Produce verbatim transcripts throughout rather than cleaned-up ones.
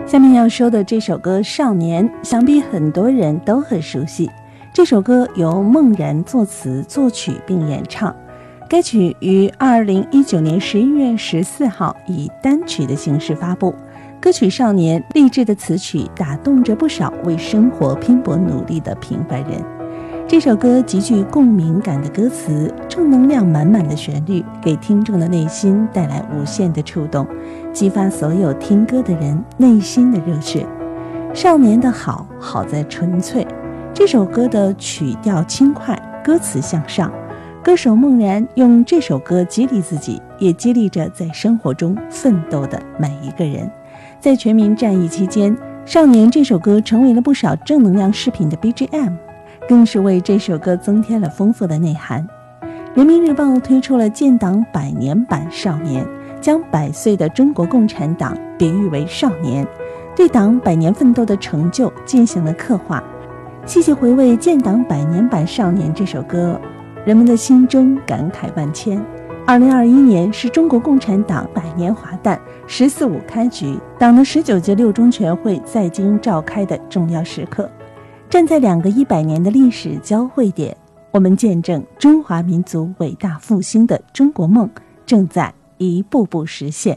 下面要说的这首歌《少年》，想必很多人都很熟悉。这首歌由孟然作词作曲并演唱，该曲于二零一九年十一月十四号以单曲的形式发布。歌曲《少年》励志的词曲打动着不少为生活拼搏努力的平凡人。这首歌极具共鸣感的歌词，正能量满满的旋律，给听众的内心带来无限的触动，激发所有听歌的人内心的热血。少年的好，好在纯粹。这首歌的曲调轻快，歌词向上，歌手孟然用这首歌激励自己，也激励着在生活中奋斗的每一个人。在全民战役期间，《少年》这首歌成为了不少正能量视频的 B G M， 更是为这首歌增添了丰富的内涵。人民日报推出了建党百年版《少年》，将百岁的中国共产党比喻为少年，对党百年奋斗的成就进行了刻画。细细回味建党百年版《少年》这首歌，人们的心中感慨万千。二零二一年是中国共产党百年华诞、十四五开局、党的十九届六中全会在京召开的重要时刻。站在两个一百年的历史交汇点，我们见证中华民族伟大复兴的中国梦正在一步步实现。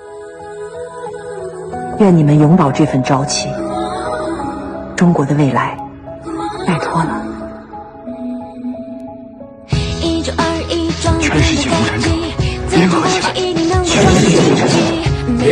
愿你们永葆这份朝气，中国的未来，拜托了。 全世界